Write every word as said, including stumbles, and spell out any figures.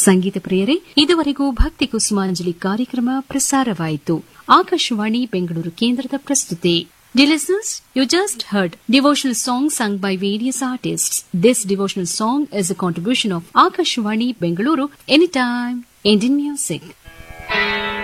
ಸಂಗೀತ ಪ್ರಿಯರೇ, ಇದುವರೆಗೂ ಭಕ್ತಿ ಕುಸುಮಾಂಜಲಿ ಕಾರ್ಯಕ್ರಮ ಪ್ರಸಾರವಾಯಿತು. ಆಕಾಶವಾಣಿ ಬೆಂಗಳೂರು ಕೇಂದ್ರದ ಪ್ರಸ್ತುತಿ. Dear listeners, you just heard devotional song sung by various artists. This devotional song is a contribution of Akashvani Bengaluru, Anytime Indian Music.